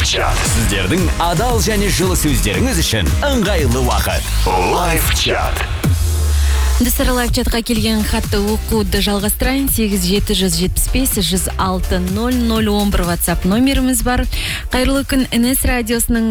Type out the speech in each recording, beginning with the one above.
чат. Сіздердің адал және жылы сөздеріңіз үшін ыңғайлы уақыт. Лайв чат. Достар, лайв чатқа келген хатты оқуды жалғастырайын. 8775-106-0011 WhatsApp номеріміз бар. Қайырлы күн, НС радиосының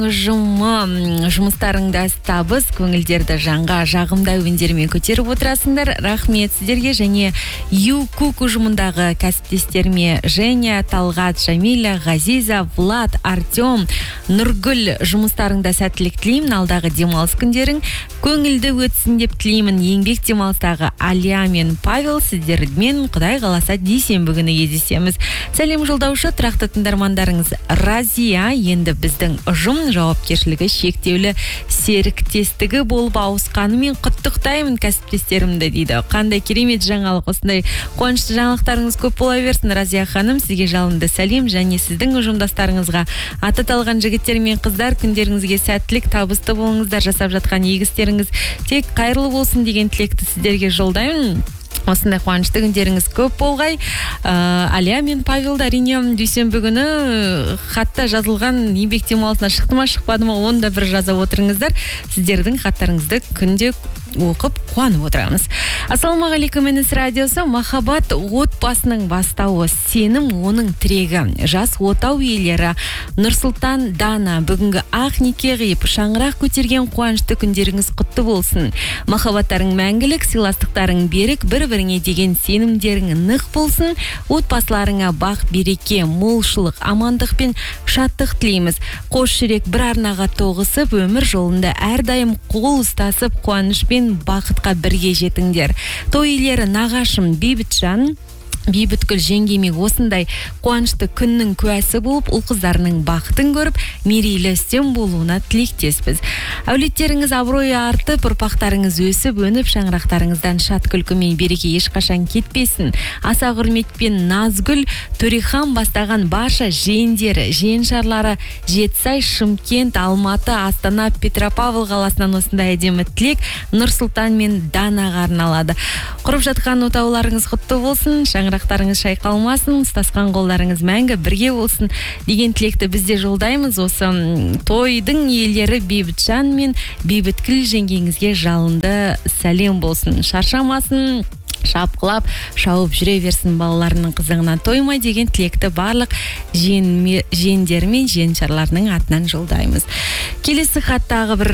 жұмыстарыңда табыс, көңілдерді жанға жағымда өндермен көтеріп отырасыңдар. Рахмет сіздерге және ЮКУК ұжымындағы кәсіптестеріме Женя, Талғат, Жамиля, Ғазиза, Влад, Артем, Нұргүл жұмыстарыңда сәттілік тілеймін. Алдағы демалыс күндерің көңілді өтсін деп тілеймін. Еңбек демалыстағы Алия мен Павел сіздермен Құдай қаласа дүйсенбі күні кездесеміз. Сәлем жолдаушы, тұрақты тыңдармандарыңыз Разия. Енді біздің ұжым жауапкершілігі шектеулі серіктестігі болып ауысқанымен құттықтаймын кәсіптестерімді дейді. Қандай керемет жаңалық, осындай қуанышты жаңалықтарыңыз көп бола берсін. Разия ханым, сізге жалынды сәлем және сіздің ұжымдастарыңызға, аты талған жігіттер мен қыздар, күндеріңізге сәттілік, табысты болыңыздар, жасап жатқан егістеріңіз тек қайырлы болсын деген тілекті сіздерге жолдаймын. Осындай қуанышты күндеріңіз көп болғай. Алия мен Павел да әрине дүйсенбі күні хатта жазылған еңбек демалысына шықты ма шықпады ма, оны да бір жаза отырыңыздар. Сіздердің хаттарыңызды күнде оқып қуанып отырамыз. Ассалаумағалейкум, НС радиосы. Махаббат отбасының бастауы, сенім оның тірегі. Жас отау иелері Нұрсұлтан, Дана, бүгінгі ақ неке қиып шаңырақ көтерген қуанышты күндеріңіз құтты болсын. Махаббаттарың мәңгілік, сыйластықтарың берік, бір-біріңе деген сенімдерің нық болсын. Отбасыларыңа бақ, береке, молшылық, амандық пен шаттық тілейміз. Қош жүрек бір арнаға тоғысып, өмір жолында әрдайым қол ұстасып, қуанышпен бақытқа бірге жетіңдер. Той иелері нағашым Бейбітжан, Бейбіткүл жеңгеме осындай қуанышты күннің куәсі болып, ұл-қыздарының бақытын көріп, мерейлі үстем болуына тілектеспіз. Әулеттеріңіз абыройы артып, ұрпақтарыңыз өсіп, өніп, шаңырақтарыңыздан шат күлкімен береке ешқашан кетпесін. Аса құрметпен Назгүл Төрехан бастаған барша жиендері, жиеншарлары Жетісай, Шымкент, Алматы, Астана, Петропавл қаласынан осындай әдемі тілек Нұрсұлтан мен Данаға арналады. Құрып жатқан отауларыңыз құтты болсын, шаңырақтарыңыз шайқалмасын, ұстасқан қолдарыңыз мәңгі бірге болсын деген тілекті бізде жолдаймыз. Осы тойдың иелері Бейбітжан мен Бейбіткүл жеңгеңізге жалынды сәлем болсын. Шаршамасын, шапқылап, шауып жүре берсін, балаларының қызығына тоймай деген тілекті барлық жиендері мен жиеншарларының атынан жолдаймыз. Келесі хаттағы бір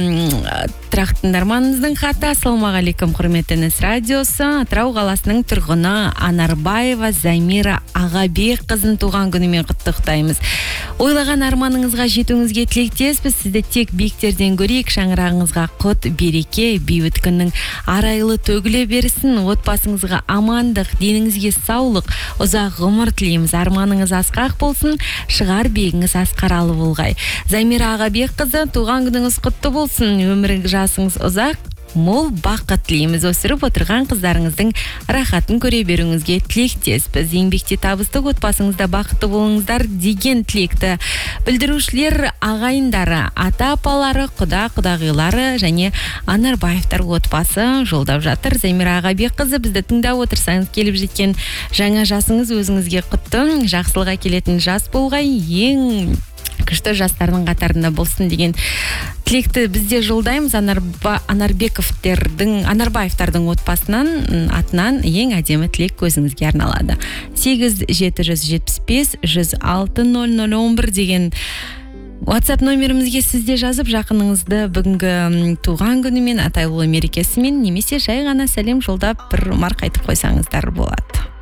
тұрақты тыңдарманымыздың хаты. Ассалаумағалейкум, құрметті НС радиосы. Атырау қаласының тұрғыны Анарбаева Замира Ағабекқызын туған күнімен құттықтаймыз. Ойлаған арманыңызға жетуіңізге тілектеспіз. Сізді тек биіктерден көрейік, шаңырағыңызға құт, береке, бейбіт күннің арайлы төгіле берсін. Отбасыңызға амандық, деніңізге саулық, ұзақ ғұмыр тілейміз. Арманыңыз асқақ болсын, шығар бегіңіз асқаралы болғай. Замира Ағабекқызы, туған күніңіз құтты болсын, өмірің жасыңыз ұзақ, мол бақыт тілейміз. Өсіріп отырған қыздарыңыздың рахатын көре беруіңізге тілектеспіз. Еңбекте табысты, отбасыңызда бақытты болыңыздар деген тілекті білдірушілер ағайындары, ата-апалары, құда-құдағилары және Анарбаевтар отбасы жолдап жатыр. Замира Ағабекқызы, бізді тыңдап отырсаңыз, келіп жеткен жаңа жасыңыз өзіңізге құтты, жақсылыққа келетін жас болғай, ең күшті жастардың қатарында болсын деген тілекті бізде жолдаймыз. Анарбаевтардың отбасынан атынан ең әдемі тілек көзіңізге арналады. 8775-106-0011 деген WhatsApp номерімізге сізде жазып, жақыныңызды бүгінгі туған күнімен, атаулы мерекесімен немесе жай ғана сәлем жолдап бір марқайтып қойсаңыздар болады.